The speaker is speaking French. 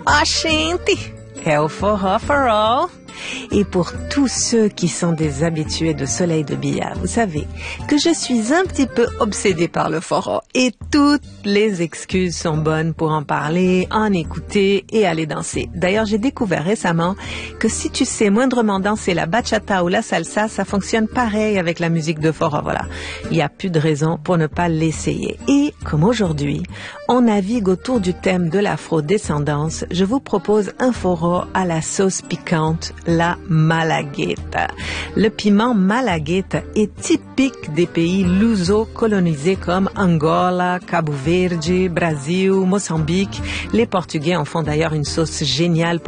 Oxente, é o forró for all. Et pour tous ceux qui sont des habitués de Soleil de Billard, vous savez que je suis un petit peu obsédée par le forró et toutes les excuses sont bonnes pour en parler, en écouter et aller danser. D'ailleurs, j'ai découvert récemment que si tu sais moindrement danser la bachata ou la salsa, ça fonctionne pareil avec la musique de forró. Voilà, il n'y a plus de raison pour ne pas l'essayer. Et comme aujourd'hui, on navigue autour du thème de l'afro-descendance, je vous propose un forró à la sauce piquante, la malagueta. Le piment malagueta est typique des pays luso-colonisés comme Angola, Cabo Verde, Brésil, Mozambique. Les Portugais en font d'ailleurs une sauce géniale